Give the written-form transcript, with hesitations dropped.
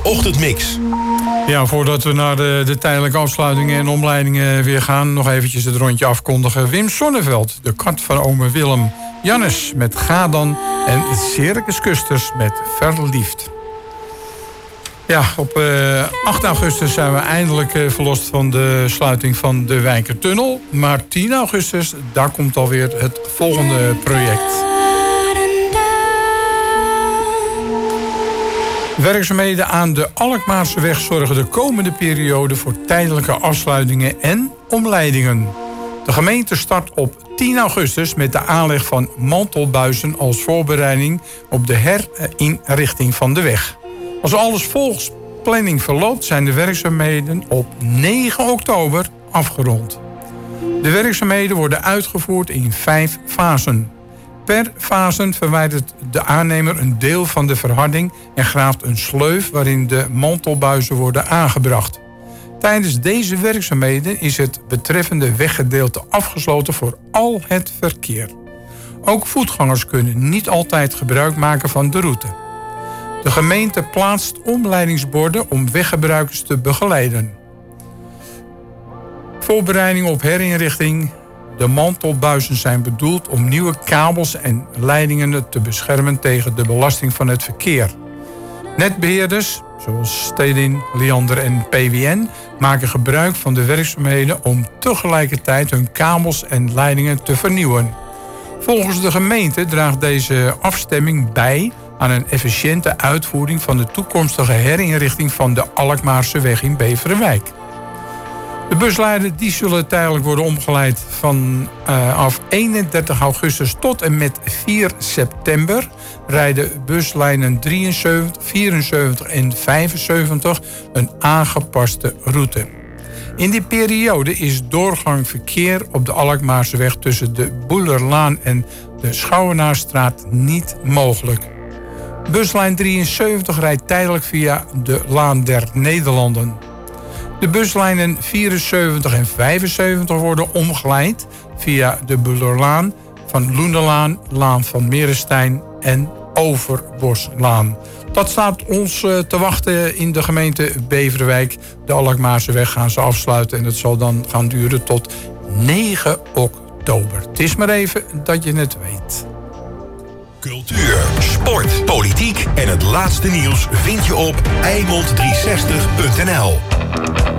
Ochtendmix. Ja, voordat we naar de tijdelijke afsluitingen en omleidingen weer gaan, nog eventjes het rondje afkondigen. Wim Sonneveld, de kat van ome Willem. Jannes met Ga dan. En Circus Custers met Verliefd. Ja, op 8 augustus zijn we eindelijk verlost van de sluiting van de Wijkertunnel. Maar 10 augustus, daar komt alweer het volgende project. Werkzaamheden aan de Alkmaarseweg zorgen de komende periode voor tijdelijke afsluitingen en omleidingen. De gemeente start op 10 augustus met de aanleg van mantelbuizen als voorbereiding op de herinrichting van de weg. Als alles volgens planning verloopt, zijn de werkzaamheden op 9 oktober afgerond. De werkzaamheden worden uitgevoerd in 5 fasen. Per fase verwijdert de aannemer een deel van de verharding en graaft een sleuf waarin de mantelbuizen worden aangebracht. Tijdens deze werkzaamheden is het betreffende weggedeelte afgesloten voor al het verkeer. Ook voetgangers kunnen niet altijd gebruik maken van de route. De gemeente plaatst omleidingsborden om weggebruikers te begeleiden. Voorbereiding op herinrichting. De mantelbuizen zijn bedoeld om nieuwe kabels en leidingen te beschermen tegen de belasting van het verkeer. Netbeheerders, zoals Stedin, Liander en PWN, maken gebruik van de werkzaamheden om tegelijkertijd hun kabels en leidingen te vernieuwen. Volgens de gemeente draagt deze afstemming bij aan een efficiënte uitvoering van de toekomstige herinrichting van de Alkmaarseweg in Beverwijk. De buslijnen die zullen tijdelijk worden omgeleid vanaf 31 augustus tot en met 4 september. Rijden buslijnen 73, 74 en 75 een aangepaste route. In die periode is doorgang verkeer op de Alkmaarseweg tussen de Boelerlaan en de Schouwenaarstraat niet mogelijk. Buslijn 73 rijdt tijdelijk via de Laan der Nederlanden. De buslijnen 74 en 75 worden omgeleid via de Bulerlaan, Van Loenderlaan, Laan van Merenstein en Overboslaan. Dat staat ons te wachten in de gemeente Beverwijk. De Alkmaarseweg gaan ze afsluiten en het zal dan gaan duren tot 9 oktober. Het is maar even dat je het weet. Cultuur, sport, politiek en het laatste nieuws vind je op Eimond360.nl.